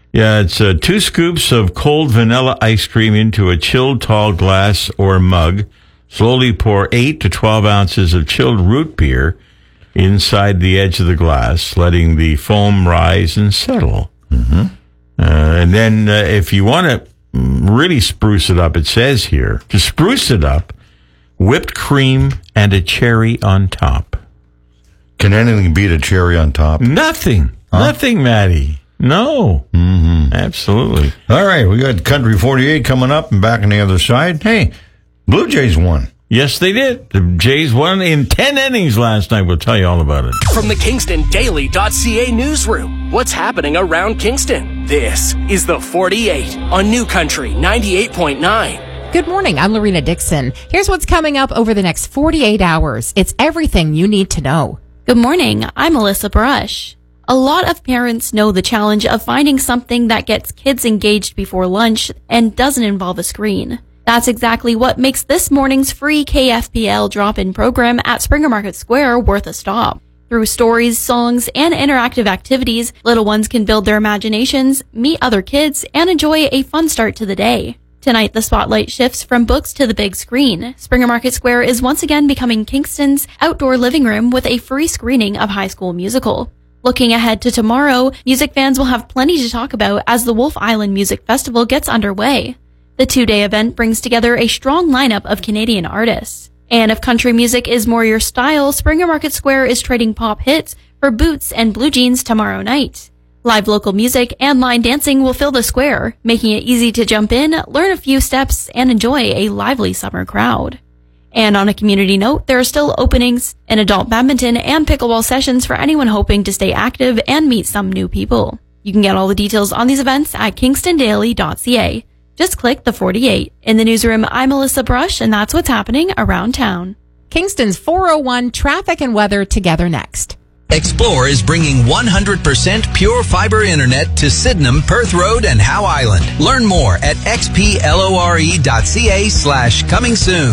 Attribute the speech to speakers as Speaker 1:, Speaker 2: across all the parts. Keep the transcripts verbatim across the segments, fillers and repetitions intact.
Speaker 1: Yeah, it's uh, two scoops of cold vanilla ice cream into a chilled tall glass or mug. Slowly pour eight to twelve ounces of chilled root beer inside the edge of the glass, letting the foam rise and settle.
Speaker 2: Mm-hmm.
Speaker 1: Uh, and then uh, if you want to really spruce it up, it says here, to spruce it up, whipped cream and a cherry on top.
Speaker 2: Can anything beat a cherry on top?
Speaker 1: Nothing.
Speaker 2: Huh?
Speaker 1: Nothing, Matty. No.
Speaker 2: Mm-hmm.
Speaker 1: Absolutely.
Speaker 2: All right, we got Country forty-eight coming up and back on the other side. Hey, Blue Jays won.
Speaker 1: Yes, they did. The Jays won in ten innings last night. We'll tell you all about it.
Speaker 3: From the Kingston Daily dot C A newsroom, what's happening around Kingston? This is the forty-eight on New Country ninety-eight point nine.
Speaker 4: Good morning. I'm Lorena Dixon. Here's what's coming up over the next forty-eight hours. It's everything you need to know.
Speaker 5: Good morning. I'm Melissa Brush. A lot of parents know the challenge of finding something that gets kids engaged before lunch and doesn't involve a screen. That's exactly what makes this morning's free K F P L drop-in program at Springer Market Square worth a stop. Through stories, songs, and interactive activities, little ones can build their imaginations, meet other kids, and enjoy a fun start to the day. Tonight, the spotlight shifts from books to the big screen. Springer Market Square is once again becoming Kingston's outdoor living room with a free screening of High School Musical. Looking ahead to tomorrow, music fans will have plenty to talk about as the Wolf Island Music Festival gets underway. The two-day event brings together a strong lineup of Canadian artists. And if country music is more your style, Springer Market Square is trading pop hits for boots and blue jeans tomorrow night. Live local music and line dancing will fill the square, making it easy to jump in, learn a few steps, and enjoy a lively summer crowd. And on a community note, there are still openings in adult badminton and pickleball sessions for anyone hoping to stay active and meet some new people. You can get all the details on these events at kingston daily dot c a. Just click the forty-eight. In the newsroom, I'm Melissa Brush, and that's what's happening around town.
Speaker 4: Kingston's four oh one traffic and weather together next.
Speaker 6: Explore is bringing one hundred percent pure fiber internet to Sydenham, Perth Road, and Howe Island. Learn more at xplore dot c a slash coming soon.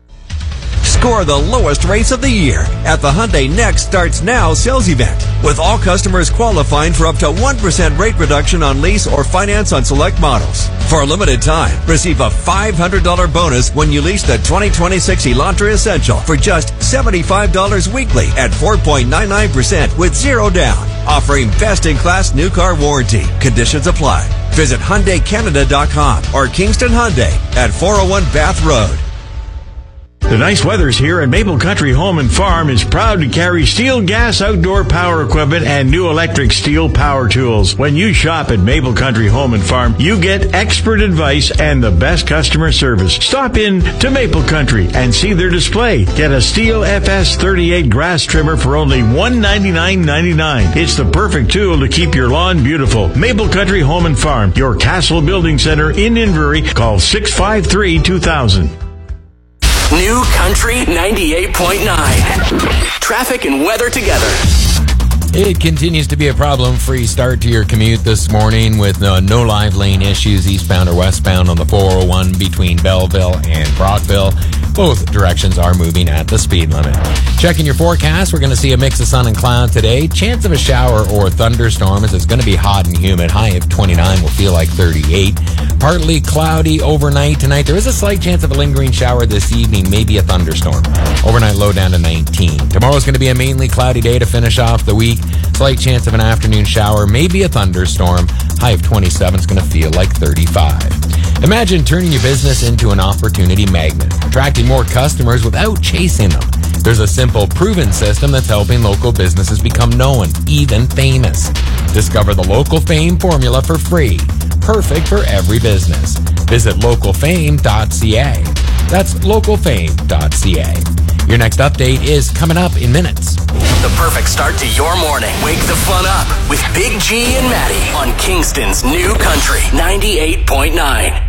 Speaker 7: Score the lowest rates of the year at the Hyundai Next Starts Now sales event, with all customers qualifying for up to one percent rate reduction on lease or finance on select models. For a limited time, receive a five hundred dollars bonus when you lease the twenty twenty-six Elantra Essential for just seventy-five dollars weekly at four point nine nine percent with zero down, offering best-in-class new car warranty. Conditions apply. Visit Hyundai Canada dot com or Kingston Hyundai at four oh one Bath Road.
Speaker 1: The nice weather's here, and Maple Country Home and Farm is proud to carry steel gas outdoor power equipment and new electric steel power tools. When you shop at Maple Country Home and Farm, you get expert advice and the best customer service. Stop in to Maple Country and see their display. Get a Steel F S thirty-eight grass trimmer for only one hundred ninety-nine ninety-nine. It's the perfect tool to keep your lawn beautiful. Maple Country Home and Farm, your Castle Building Center in Inverie. Call six five three two thousand.
Speaker 3: New Country ninety-eight point nine. Traffic and weather together.
Speaker 8: It continues to be a problem-free start to your commute this morning with uh, no live lane issues eastbound or westbound on the four oh one between Belleville and Brockville. Both directions are moving at the speed limit. Checking your forecast, we're going to see a mix of sun and cloud today. Chance of a shower or thunderstorm as it's going to be hot and humid. High of twenty-nine will feel like thirty-eight. Partly cloudy overnight tonight. There is a slight chance of a lingering shower this evening, maybe a thunderstorm. Overnight low down to nineteen. Tomorrow's going to be a mainly cloudy day to finish off the week. Slight chance of an afternoon shower, maybe a thunderstorm. High of twenty-seven is going to feel like thirty-five. Imagine turning your business into an opportunity magnet, attracting more customers without chasing them. There's a simple, proven system that's helping local businesses become known, even famous. Discover the Local Fame formula for free. Perfect for every business. Visit local fame dot c a. That's local fame dot c a. Your next update is coming up in minutes.
Speaker 3: The perfect start to your morning. Wake the fun up with Big G and Maddie on Kingston's New Country ninety-eight point nine.